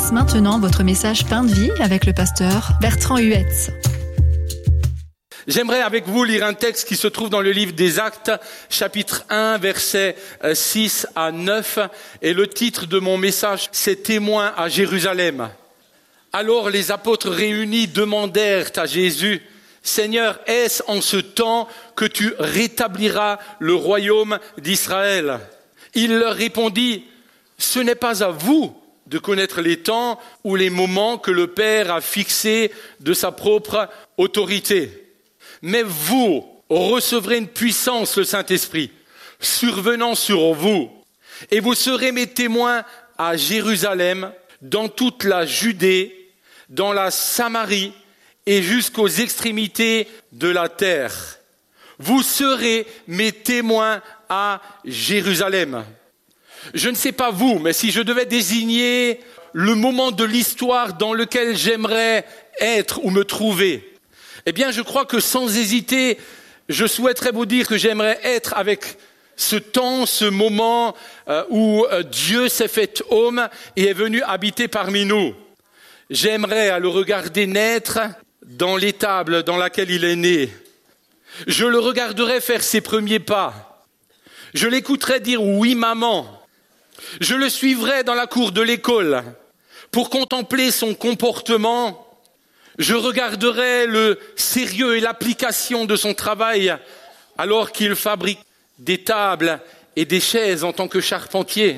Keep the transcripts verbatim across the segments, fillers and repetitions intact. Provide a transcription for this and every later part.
Place maintenant votre message Pain de vie avec le pasteur Bertrand Huetz. J'aimerais avec vous lire un texte qui se trouve dans le livre des Actes, chapitre un, versets six à neuf. Et le titre de mon message, c'est « Témoins à Jérusalem ». Alors les apôtres réunis demandèrent à Jésus, « Seigneur, est-ce en ce temps que tu rétabliras le royaume d'Israël ?» Il leur répondit, « Ce n'est pas à vous de connaître les temps ou les moments que le Père a fixés de sa propre autorité. Mais vous recevrez une puissance, le Saint-Esprit, survenant sur vous, et vous serez mes témoins à Jérusalem, dans toute la Judée, dans la Samarie et jusqu'aux extrémités de la terre. Vous serez mes témoins à Jérusalem. » Je ne sais pas vous, mais si je devais désigner le moment de l'histoire dans lequel j'aimerais être ou me trouver, eh bien, je crois que sans hésiter, je souhaiterais vous dire que j'aimerais être avec ce temps, ce moment euh, où euh, Dieu s'est fait homme et est venu habiter parmi nous. J'aimerais à le regarder naître dans l'étable dans laquelle il est né. Je le regarderais faire ses premiers pas. Je l'écouterais dire « oui, maman ». Je le suivrai dans la cour de l'école pour contempler son comportement. Je regarderai le sérieux et l'application de son travail alors qu'il fabrique des tables et des chaises en tant que charpentier.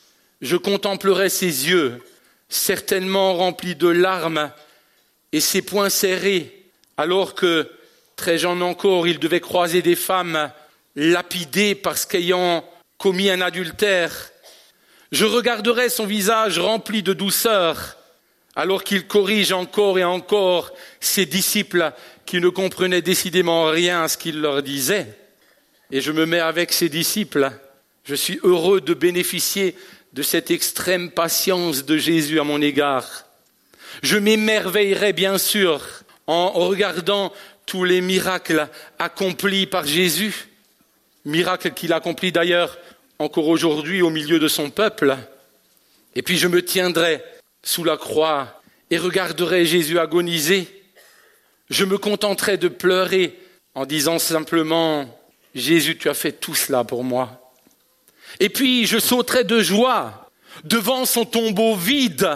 Je contemplerai ses yeux, certainement remplis de larmes, et ses poings serrés, alors que, très jeune encore, il devait croiser des femmes lapidées parce qu'ayant commis un adultère. Je regarderai son visage rempli de douceur, alors qu'il corrige encore et encore ses disciples qui ne comprenaient décidément rien à ce qu'il leur disait. Et je me mets avec ses disciples. Je suis heureux de bénéficier de cette extrême patience de Jésus à mon égard. Je m'émerveillerai bien sûr en regardant tous les miracles accomplis par Jésus, miracles qu'il accomplit d'ailleurs encore aujourd'hui au milieu de son peuple. Et puis je me tiendrai sous la croix et regarderai Jésus agoniser. Je me contenterai de pleurer en disant simplement « Jésus, tu as fait tout cela pour moi ». Et puis je sauterai de joie devant son tombeau vide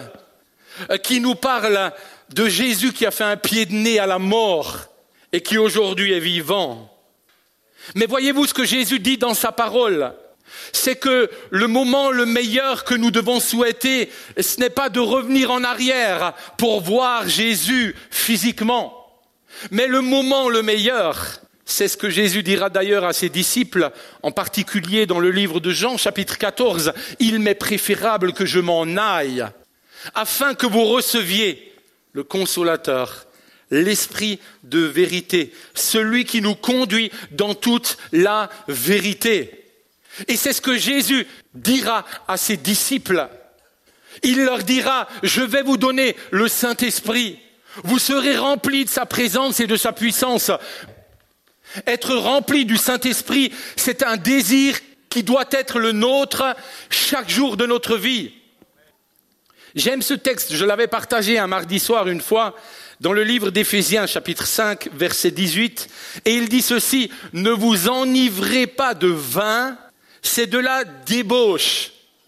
qui nous parle de Jésus qui a fait un pied de nez à la mort et qui aujourd'hui est vivant. Mais voyez-vous ce que Jésus dit dans sa parole ? C'est que le moment le meilleur que nous devons souhaiter, ce n'est pas de revenir en arrière pour voir Jésus physiquement. Mais le moment le meilleur, c'est ce que Jésus dira d'ailleurs à ses disciples, en particulier dans le livre de Jean, chapitre quatorze. « Il m'est préférable que je m'en aille, afin que vous receviez le consolateur, l'esprit de vérité, celui qui nous conduit dans toute la vérité. » Et c'est ce que Jésus dira à ses disciples. Il leur dira, je vais vous donner le Saint-Esprit. Vous serez remplis de sa présence et de sa puissance. Être rempli du Saint-Esprit, c'est un désir qui doit être le nôtre chaque jour de notre vie. J'aime ce texte, je l'avais partagé un mardi soir une fois, dans le livre d'Éphésiens, chapitre cinq, verset dix-huit. Et il dit ceci, « Ne vous enivrez pas de vin, c'est de la débauche.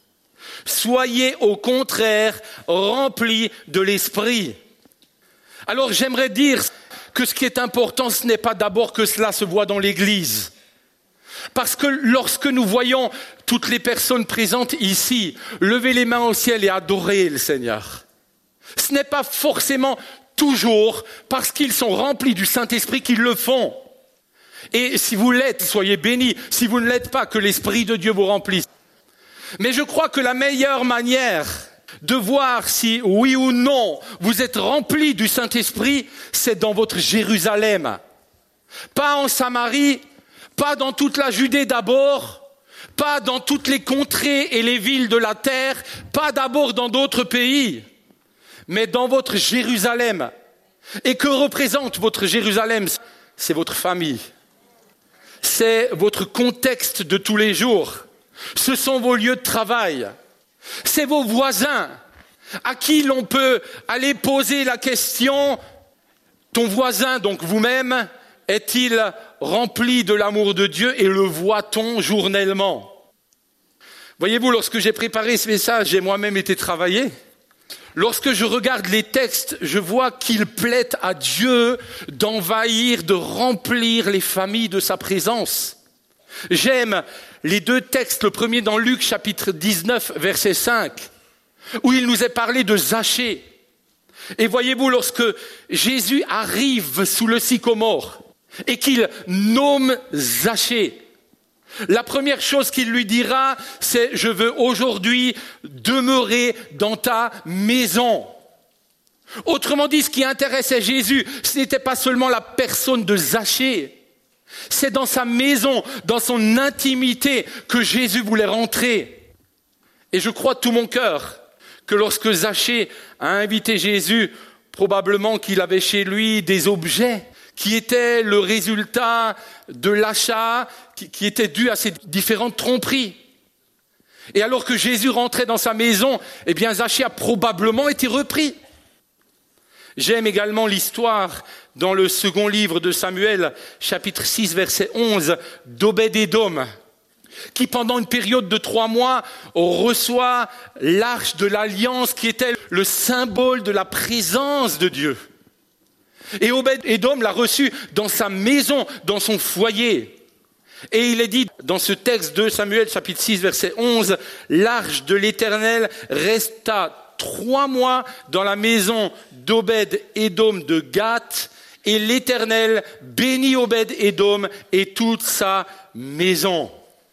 Soyez au contraire remplis de l'esprit. » Alors j'aimerais dire que ce qui est important, ce n'est pas d'abord que cela se voit dans l'église. Parce que lorsque nous voyons toutes les personnes présentes ici lever les mains au ciel et adorer le Seigneur, ce n'est pas forcément toujours parce qu'ils sont remplis du Saint-Esprit qu'ils le font. Et si vous l'êtes, soyez bénis. Si vous ne l'êtes pas, que l'Esprit de Dieu vous remplisse. Mais je crois que la meilleure manière de voir si, oui ou non, vous êtes remplis du Saint-Esprit, c'est dans votre Jérusalem. Pas en Samarie, pas dans toute la Judée d'abord, pas dans toutes les contrées et les villes de la terre, pas d'abord dans d'autres pays, mais dans votre Jérusalem. Et que représente votre Jérusalem ? C'est votre famille. C'est votre contexte de tous les jours. Ce sont vos lieux de travail. C'est vos voisins. à qui l'on peut aller poser la question, ton voisin, donc vous-même, est-il rempli de l'amour de Dieu et le voit-on journellement? Voyez-vous, lorsque j'ai préparé ce message, j'ai moi-même été travaillé. Lorsque je regarde les textes, je vois qu'il plaît à Dieu d'envahir, de remplir les familles de sa présence. J'aime les deux textes, le premier dans Luc chapitre dix-neuf, verset cinq, où il nous est parlé de Zachée. Et voyez-vous, lorsque Jésus arrive sous le sycomore et qu'il nomme Zachée, la première chose qu'il lui dira, c'est « Je veux aujourd'hui demeurer dans ta maison ». Autrement dit, ce qui intéressait Jésus, ce n'était pas seulement la personne de Zachée, c'est dans sa maison, dans son intimité que Jésus voulait rentrer. Et je crois de tout mon cœur que lorsque Zachée a invité Jésus, probablement qu'il avait chez lui des objets qui étaient le résultat de l'achat, qui, qui était dû à ces différentes tromperies. Et alors que Jésus rentrait dans sa maison, eh bien Zachée a probablement été repris. J'aime également l'histoire dans le second livre de Samuel, chapitre six, verset onze, d'Obed-Édom, qui pendant une période de trois mois reçoit l'arche de l'alliance qui était le symbole de la présence de Dieu. Et Obed-Édom l'a reçu dans sa maison, dans son foyer. Et il est dit dans ce texte de Samuel, chapitre six, verset onze, l'arche de l'Éternel resta trois mois dans la maison d'Obed-Édom de Gath, et l'Éternel bénit Obed-Édom et toute sa maison.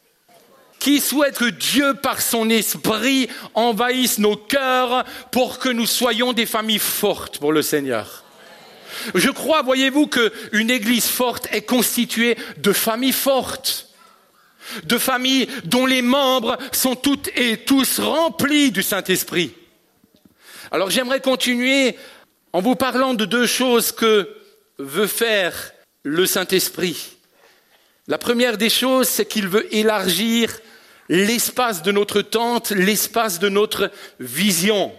Qui souhaite que Dieu, par son esprit, envahisse nos cœurs pour que nous soyons des familles fortes pour le Seigneur. Je crois, voyez-vous, qu'une église forte est constituée de familles fortes, de familles dont les membres sont toutes et tous remplis du Saint-Esprit. Alors j'aimerais continuer en vous parlant de deux choses que veut faire le Saint-Esprit. La première des choses, c'est qu'il veut élargir l'espace de notre tente, l'espace de notre vision.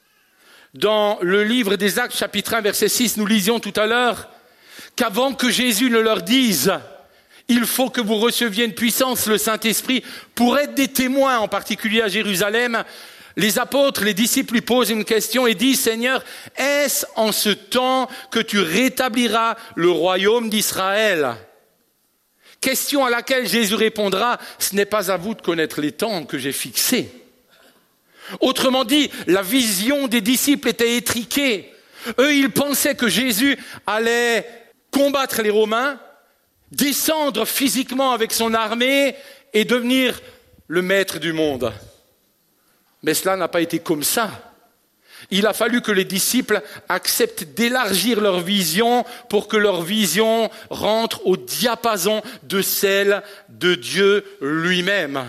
Dans le livre des Actes, chapitre un, verset six, nous lisions tout à l'heure qu'avant que Jésus ne leur dise « Il faut que vous receviez une puissance, le Saint-Esprit, pour être des témoins, en particulier à Jérusalem », les apôtres, les disciples lui posent une question et disent « Seigneur, est-ce en ce temps que tu rétabliras le royaume d'Israël ?» Question à laquelle Jésus répondra « Ce n'est pas à vous de connaître les temps que j'ai fixés. » Autrement dit, la vision des disciples était étriquée. Eux, ils pensaient que Jésus allait combattre les Romains, descendre physiquement avec son armée et devenir le maître du monde. Mais cela n'a pas été comme ça. Il a fallu que les disciples acceptent d'élargir leur vision pour que leur vision rentre au diapason de celle de Dieu lui-même.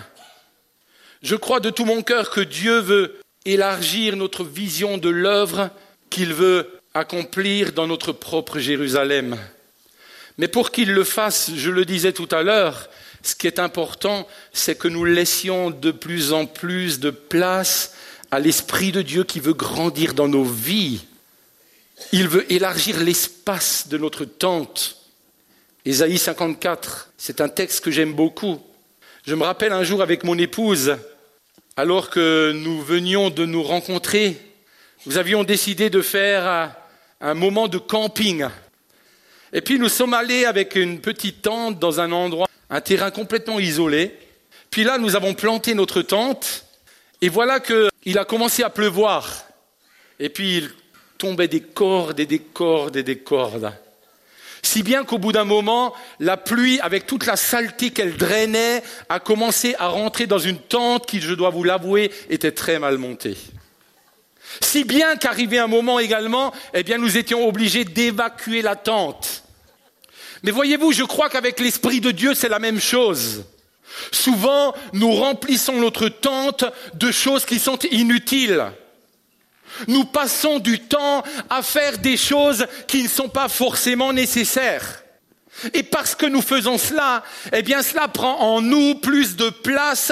Je crois de tout mon cœur que Dieu veut élargir notre vision de l'œuvre qu'il veut accomplir dans notre propre Jérusalem. Mais pour qu'il le fasse, je le disais tout à l'heure, ce qui est important, c'est que nous laissions de plus en plus de place à l'Esprit de Dieu qui veut grandir dans nos vies. Il veut élargir l'espace de notre tente. Ésaïe cinquante-quatre, c'est un texte que j'aime beaucoup. Je me rappelle un jour avec mon épouse, alors que nous venions de nous rencontrer, nous avions décidé de faire un moment de camping. Et puis nous sommes allés avec une petite tente dans un endroit, un terrain complètement isolé. Puis là, nous avons planté notre tente et voilà qu'il a commencé à pleuvoir. Et puis il tombait des cordes et des cordes et des cordes. Si bien qu'au bout d'un moment, la pluie, avec toute la saleté qu'elle drainait, a commencé à rentrer dans une tente qui, je dois vous l'avouer, était très mal montée. Si bien qu'arrivait un moment également, eh bien, nous étions obligés d'évacuer la tente. Mais voyez-vous, je crois qu'avec l'Esprit de Dieu, c'est la même chose. Souvent, nous remplissons notre tente de choses qui sont inutiles. Nous passons du temps à faire des choses qui ne sont pas forcément nécessaires. Et parce que nous faisons cela, eh bien cela prend en nous plus de place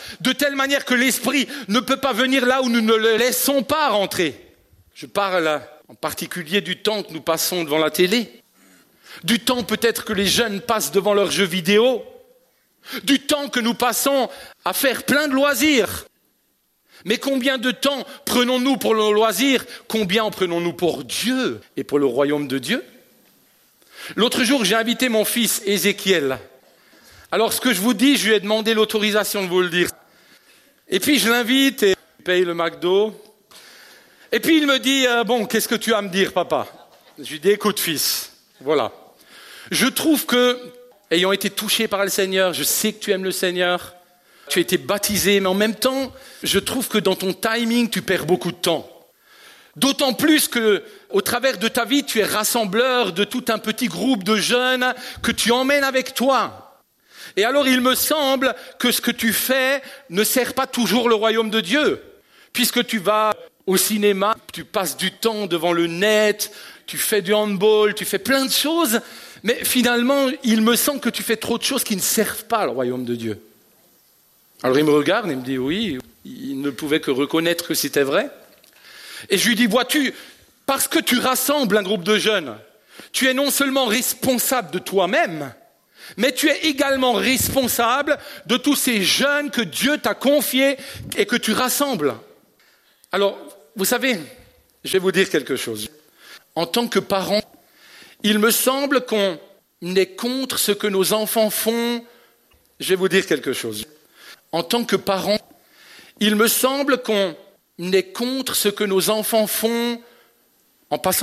de telle manière que l'esprit ne peut pas venir là où nous ne le laissons pas rentrer. Je parle en particulier du temps que nous passons devant la télé, du temps peut-être que les jeunes passent devant leurs jeux vidéo, du temps que nous passons à faire plein de loisirs. Mais combien de temps prenons-nous pour nos loisirs? Combien en prenons-nous pour Dieu et pour le royaume de Dieu? L'autre jour, j'ai invité mon fils Ézéchiel. Alors, ce que je vous dis, je lui ai demandé l'autorisation de vous le dire. Et puis, je l'invite et je paye le McDo. Et puis, il me dit, euh, bon, qu'est-ce que tu as à me dire, papa? Je lui dis, écoute, fils, voilà. Je trouve que, ayant été touché par le Seigneur, je sais que tu aimes le Seigneur, tu as été baptisé, mais en même temps, je trouve que dans ton timing, tu perds beaucoup de temps. D'autant plus que, au travers de ta vie, tu es rassembleur de tout un petit groupe de jeunes que tu emmènes avec toi. Et alors, il me semble que ce que tu fais ne sert pas toujours le royaume de Dieu, puisque tu vas au cinéma, tu passes du temps devant le net, tu fais du handball, tu fais plein de choses, mais finalement, il me semble que tu fais trop de choses qui ne servent pas le royaume de Dieu. Alors il me regarde et il me dit oui, il ne pouvait que reconnaître que c'était vrai. Et je lui dis, vois-tu, parce que tu rassembles un groupe de jeunes, tu es non seulement responsable de toi-même, mais tu es également responsable de tous ces jeunes que Dieu t'a confiés et que tu rassembles. Alors, vous savez, je vais vous dire quelque chose. En tant que parents, il me semble qu'on est contre ce que nos enfants font. Je vais vous dire quelque chose. En tant que parents, il me semble qu'on est contre ce que nos enfants font en passant